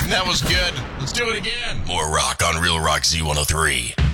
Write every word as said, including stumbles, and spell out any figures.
That was good. Let's do it again. More rock on Real Rock Z one oh three.